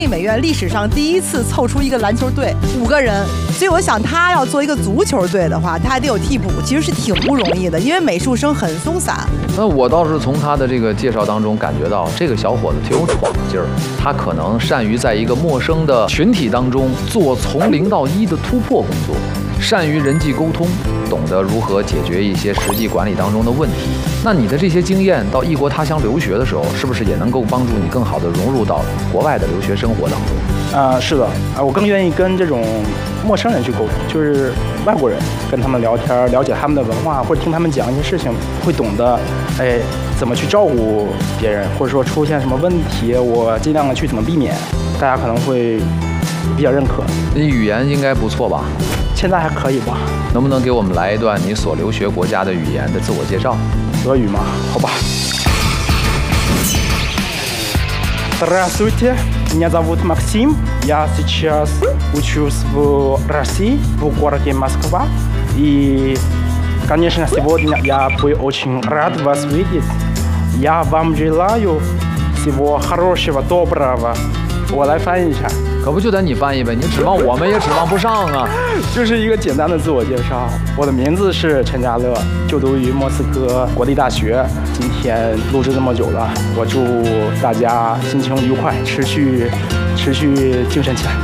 美院历史上第一次凑出一个篮球队，5个人，所以我想他要做一个足球队的话，他还得有替补，其实是挺不容易的，因为美术生很松散。 那我倒是从他的这个介绍当中感觉到，这个小伙子挺有闯劲儿，他可能善于在一个陌生的群体当中做从0到1的突破工作，善于人际沟通，懂得如何解决一些实际管理当中的问题。那你的这些经验到异国他乡留学的时候，是不是也能够帮助你更好的融入到国外的留学生活当中？ 是的，我更愿意跟这种陌生人去沟通，就是外国人跟他们聊天，了解他们的文化，或者听他们讲一些事情，会懂得，怎么去照顾别人，或者说出现什么问题，我尽量的去怎么避免，大家可能会比较认可。 你语言应该不错吧？ 现在还可以吧？ 能不能给我们来一段你所留学国家的语言的自我介绍？ 俄语吗？好吧。Здравствуйте, меня зовут Максим. Я сейчас учусь в России, в городе Москва. И, конечно, сегодня я бы очень рад вас видеть. Я вам желаю всего хорошего, доброго. 我来翻译一下， 可不就得你翻译呗？你指望我们也指望不上啊！ 就是一个简单的自我介绍。我的名字是陈家乐，就读于莫斯科国立大学。今天录制这么久了，我祝大家心情愉快，持续精神起来。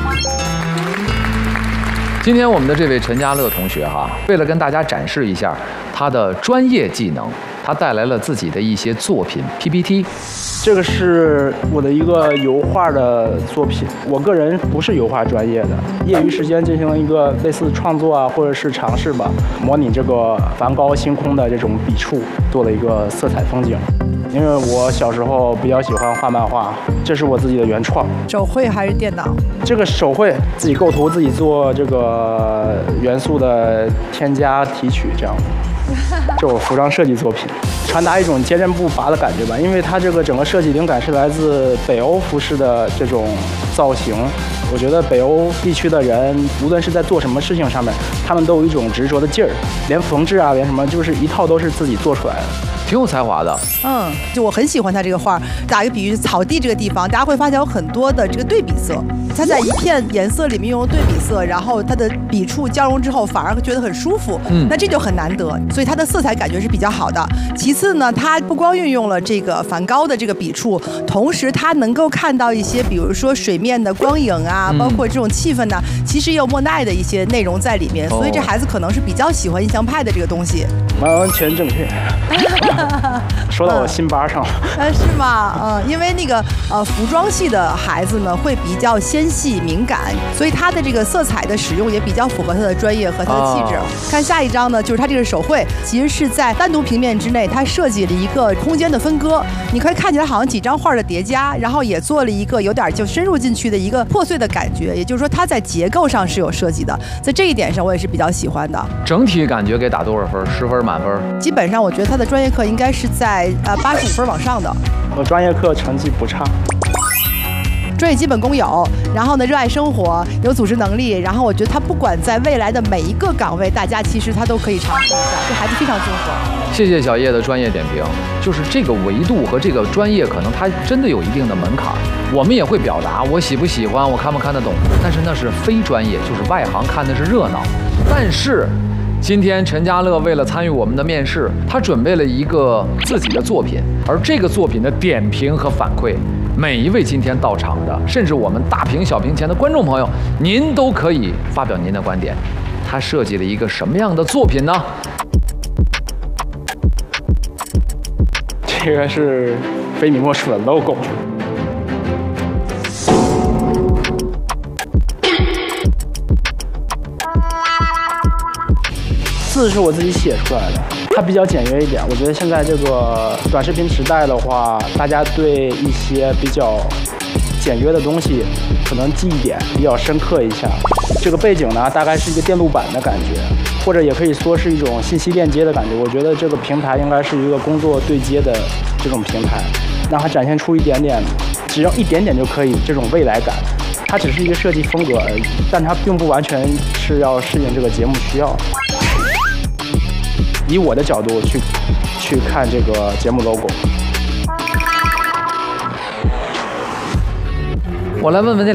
今天我们的这位陈家乐同学为了跟大家展示一下他的专业技能，他带来了自己的一些作品 PPT。 这个是我的一个油画的作品，我个人不是油画专业的，业余时间进行了一个类似创作啊，或者是尝试吧，模拟这个梵高星空的这种笔触，做了一个色彩风景。因为我小时候比较喜欢画漫画，这是我自己的原创。 手绘还是电脑？这个手绘，自己构图，自己做这个元素的添加提取，这样。就我服装设计作品，传达一种坚韧不拔的感觉吧。因为它这个整个设计灵感是来自北欧服饰的这种造型。我觉得北欧地区的人，无论是在做什么事情上面，他们都有一种执着的劲儿，连缝制啊，连什么，就是一套都是自己做出来的。 挺有才华的， 就我很喜欢他这个画。打一个比喻，草地这个地方，大家会发现有很多的这个对比色。他在一片颜色里面用对比色，然后他的笔触交融之后，反而觉得很舒服。那这就很难得，所以他的色彩感觉是比较好的。其次呢，他不光运用了这个梵高的这个笔触，同时他能够看到一些，比如说水面的光影啊，包括这种气氛呢，其实也有莫奈的一些内容在里面。所以这孩子可能是比较喜欢印象派的这个东西。 完全正确。说到我心巴上了， 是吗？因为那个服装系的孩子呢，会比较纤细敏感，所以他的这个色彩的使用也比较符合他的专业和他的气质。看下一张呢，就是他这个手绘，其实是在单独平面之内，他设计了一个空间的分割，你可以看起来好像几张画的叠加，然后也做了一个有点就深入进去的一个破碎的感觉，也就是说他在结构上是有设计的，在这一点上我也是比较喜欢的。 整体感觉给打多少分？10分满分？ 基本上我觉得他的专业课应该是在85分往上的。 我专业课成绩不差， 专业基本功有，然后呢，热爱生活，有组织能力，然后我觉得他不管在未来的每一个岗位，大家其实他都可以尝试一下，这孩子非常综合。 谢谢小叶的专业点评，就是这个维度和这个专业，可能它真的有一定的门槛。我们也会表达我喜不喜欢，我看不看得懂，但是那是非专业，就是外行看的是热闹。但是今天陈家乐为了参与我们的面试，他准备了一个自己的作品，而这个作品的点评和反馈，每一位今天到场的，甚至我们大屏小屏前的观众朋友，您都可以发表您的观点。他设计了一个什么样的作品呢？ 这个是非你莫属的 logo。字是我自己写出来的，它比较简约一点。我觉得现在这个短视频时代的话，大家对一些比较简约的东西可能记忆点比较深刻一下。这个背景呢，大概是一个电路板的感觉，或者也可以说是一种信息链接的感觉。我觉得这个平台应该是一个工作对接的这种平台，让它展现出一点点，只要一点点就可以这种未来感。它只是一个设计风格而已，但它并不完全是要适应这个节目需要。以我的角度去看这个节目 logo。 我来问问这